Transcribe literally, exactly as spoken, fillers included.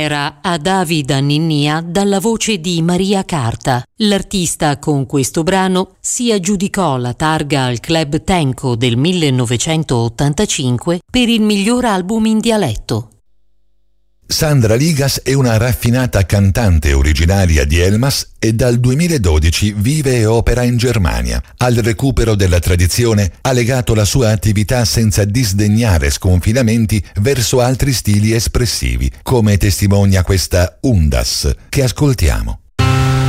era A Davida Ninnia dalla voce di Maria Carta. L'artista con questo brano si aggiudicò la targa al Club Tenco del millenovecentottantacinque per il miglior album in dialetto. Sandra Ligas è una raffinata cantante originaria di Elmas e dal duemiladodici vive e opera in Germania. Al recupero della tradizione ha legato la sua attività senza disdegnare sconfinamenti verso altri stili espressivi, come testimonia questa Undas, che ascoltiamo.